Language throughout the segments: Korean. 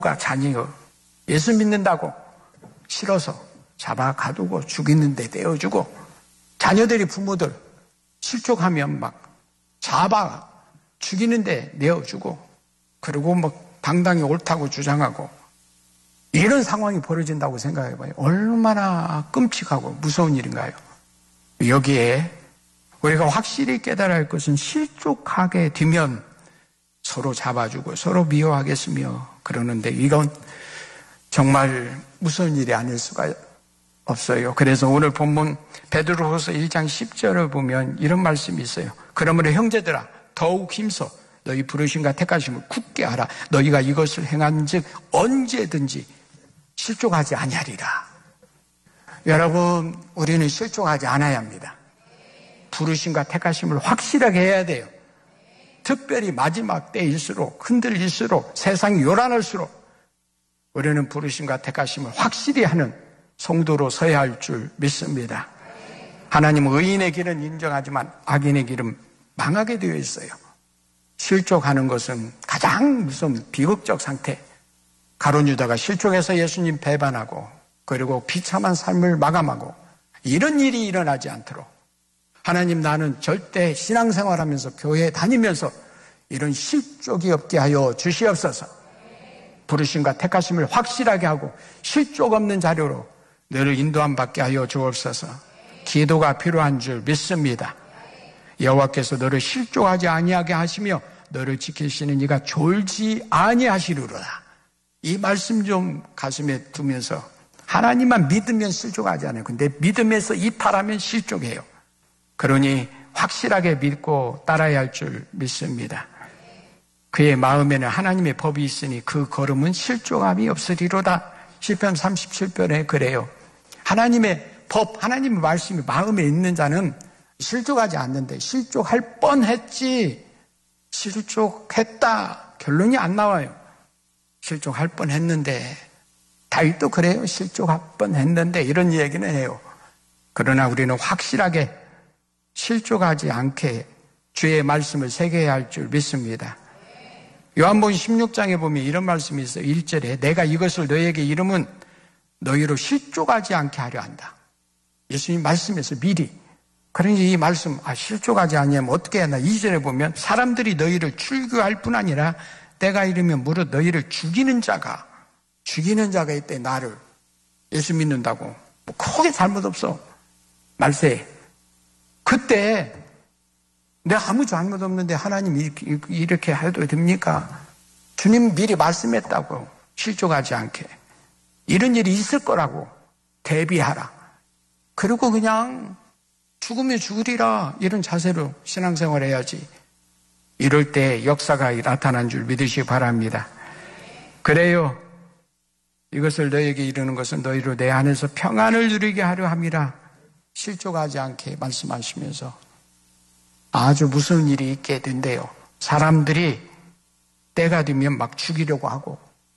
자녀 예수 믿는다고 싫어서 잡아 가두고 죽이는데 떼어주고, 자녀들이 부모들 실족하면 막 잡아 죽이는데 내어주고, 그리고 막 당당히 옳다고 주장하고, 이런 상황이 벌어진다고 생각해봐요. 얼마나 끔찍하고 무서운 일인가요? 여기에 우리가 확실히 깨달아야 할 것은, 실족하게 되면 서로 잡아주고 서로 미워하겠으며 그러는데, 이건 정말 무서운 일이 아닐 수가 없어요. 그래서 오늘 본문 베드로후서 1장 10절을 보면 이런 말씀이 있어요. 그러므로 형제들아, 더욱 힘써 너희 부르심과 택하심을 굳게 하라. 너희가 이것을 행한즉 언제든지 실족하지 아니하리라. 여러분, 우리는 실족하지 않아야 합니다. 부르심과 택하심을 확실하게 해야 돼요. 특별히 마지막 때일수록, 흔들릴수록, 세상이 요란할수록 우리는 부르심과 택하심을 확실히 하는 성도로 서야 할 줄 믿습니다. 하나님은 의인의 길은 인정하지만 악인의 길은 망하게 되어 있어요. 실족하는 것은 가장 무서운 비극적 상태. 가룟 유다가 실족해서 예수님 배반하고, 그리고 비참한 삶을 마감하고, 이런 일이 일어나지 않도록 하나님, 나는 절대 신앙생활하면서 교회 다니면서 이런 실족이 없게 하여 주시옵소서. 부르심과 택하심을 확실하게 하고 실족 없는 자료로 너를 인도함 받게 하여 주옵소서. 기도가 필요한 줄 믿습니다. 여호와께서 너를 실족하지 아니하게 하시며 너를 지키시는 이가 졸지 아니하시리로다. 이 말씀 좀 가슴에 두면서, 하나님만 믿으면 실족하지 않아요. 근데 믿음에서 이탈하면 실족해요. 그러니 확실하게 믿고 따라야 할 줄 믿습니다. 그의 마음에는 하나님의 법이 있으니 그 걸음은 실족함이 없으리로다. 시편 37편에 그래요. 하나님의 법, 하나님의 말씀이 마음에 있는 자는 실족하지 않는데, 실족할 뻔했지 실족했다 결론이 안 나와요. 실족할 뻔했는데, 다윗도 그래요. 실족할 뻔했는데, 이런 얘기는 해요. 그러나 우리는 확실하게 실족하지 않게 주의 말씀을 새겨야 할 줄 믿습니다. 요한복음 16장에 보면 이런 말씀이 있어요. 1절에 내가 이것을 너희에게 이름은 너희로 실족하지 않게 하려 한다. 예수님 말씀에서 미리. 그러니 이 말씀, 실족하지 않으면 어떻게 해야 하나. 2절에 보면 사람들이 너희를 출교할 뿐 아니라 때가 이르면 무릇 너희를 죽이는 자가 있대. 나를 예수 믿는다고 뭐 크게 잘못 없어. 말세. 그때 내가 아무 잘못 없는데 하나님 이렇게 해도 됩니까? 주님 미리 말씀했다고. 실족하지 않게. 이런 일이 있을 거라고 대비하라. 그리고 그냥 죽으면 죽으리라, 이런 자세로 신앙생활 해야지. 이럴 때 역사가 나타난 줄 믿으시기 바랍니다. 그래요. 이것을 너희에게 이르는 것은 너희로 내 안에서 평안을 누리게 하려 함이라. 실족하지 않게 말씀하시면서 아주 무서운 일이 있게 된대요. 사람들이 때가 되면 막 죽이려고 하고,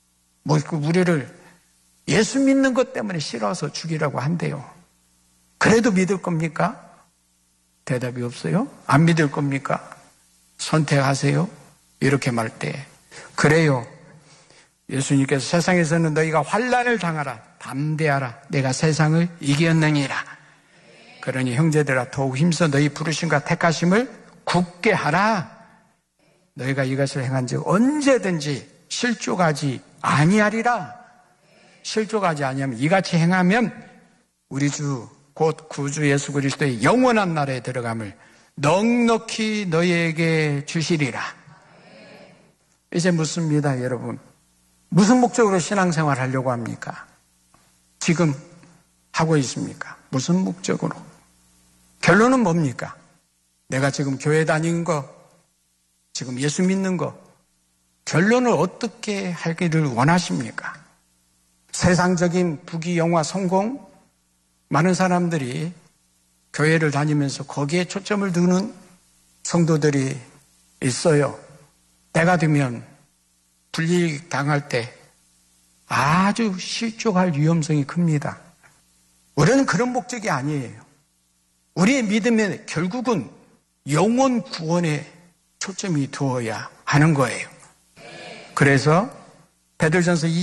우리를 예수 믿는 것 때문에 싫어서 죽이려고 한대요. 그래도 믿을 겁니까? 대답이 없어요. 안 믿을 겁니까? 선택하세요. 이렇게 말 때 그래요. 예수님께서 세상에서는 너희가 환난을 당하라, 담대하라, 내가 세상을 이겼느니라. 그러니 형제들아, 더욱 힘써 너희 부르심과 택하심을 굳게 하라. 너희가 이것을 행한즉 언제든지 실족하지 아니하리라. 실족하지 아니하면, 이같이 행하면 우리 주 곧 구주 예수 그리스도의 영원한 나라에 들어감을 넉넉히 너희에게 주시리라. 이제 묻습니다, 여러분. 무슨 목적으로 신앙생활 하려고 합니까? 지금 하고 있습니까? 무슨 목적으로? 결론은 뭡니까? 내가 지금 교회 다니는 거, 지금 예수 믿는 거, 결론을 어떻게 하기를 원하십니까? 세상적인 부귀, 영화, 성공, 많은 사람들이 교회를 다니면서 거기에 초점을 두는 성도들이 있어요. 때가 되면 불이익당할 때 아주 실족할 위험성이 큽니다. 우리는 그런 목적이 아니에요. 우리의 믿음에 결국은 영혼 구원에 초점이 두어야 하는 거예요. 그래서 베드로전서